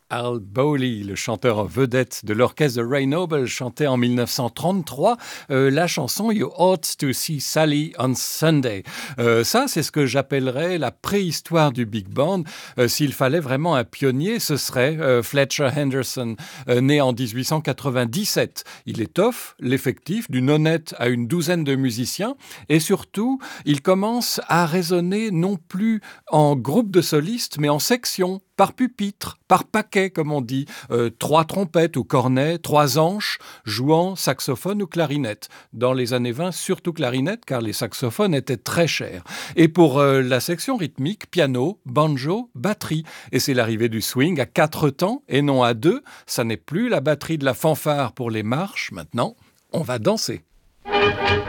Al Bowlly, le chanteur vedette de l'orchestre de Ray Noble, chantait en 1933 la chanson You Ought to See Sally on Sunday. Ça, c'est ce que j'appellerais la préhistoire du big band. S'il fallait vraiment un pionnier, ce serait Fletcher Henderson, né en 1897. Il étoffe l'effectif d'une honnête à une douzaine de musiciens et surtout, il commence à résonner non plus en groupe de solistes, mais en section, par pupitre, par paquet, comme on dit. 3 trompettes ou cornets, 3 anches, jouant saxophone ou clarinette. Dans les années 20, surtout clarinette, car les saxophones étaient très chers. Et pour la section rythmique, piano, banjo, batterie. Et c'est l'arrivée du swing à 4 temps et non à 2. Ça n'est plus la batterie de la fanfare pour les marches. Maintenant, on va danser.